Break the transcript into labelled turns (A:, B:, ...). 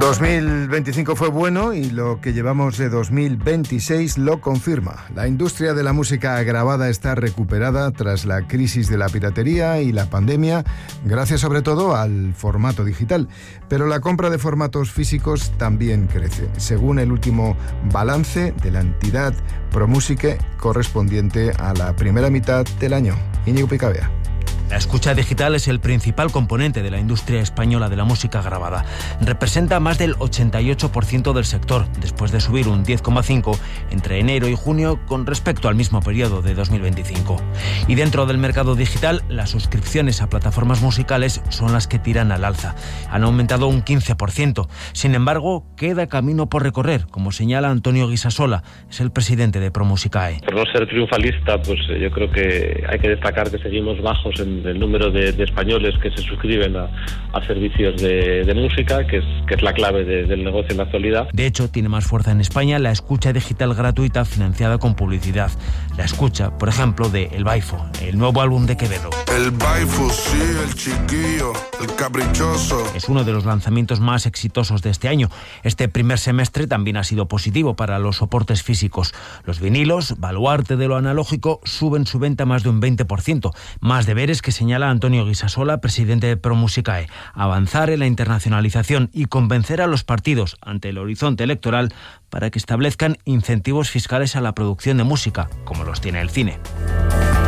A: 2025 fue bueno y lo que llevamos de 2026 lo confirma. La industria de la música grabada está recuperada tras la crisis de la piratería y la pandemia, gracias sobre todo al formato digital. Pero la compra de formatos físicos también crece, según el último balance de la entidad ProMusique correspondiente a la primera mitad del año. Íñigo Picabea.
B: La escucha digital es el principal componente de la industria española de la música grabada. Representa más del 88% del sector, después de subir un 10,5% entre enero y junio con respecto al mismo periodo de 2025. Y dentro del mercado digital, las suscripciones a plataformas musicales son las que tiran al alza. Han aumentado un 15%. Sin embargo, queda camino por recorrer, como señala Antonio Guisasola, es el presidente de ProMusicae.
C: Por no ser triunfalista, pues yo creo que hay que destacar que seguimos bajos en el número de españoles que se suscriben a servicios de música, que es la clave del negocio en la actualidad.
B: De hecho, tiene más fuerza en España la escucha digital gratuita financiada con publicidad. La escucha, por ejemplo, de El Baifo, el nuevo álbum de Quevedo.
D: El Baifo, sí, el chiquillo, el caprichoso.
B: Es uno de los lanzamientos más exitosos de este año. Este primer semestre también ha sido positivo para los soportes físicos. Los vinilos, baluarte de lo analógico, suben su venta más de un 20%. Más deberes que señala Antonio Guisasola, presidente de ProMusicae, avanzar en la internacionalización y convencer a los partidos ante el horizonte electoral para que establezcan incentivos fiscales a la producción de música, como los tiene el cine.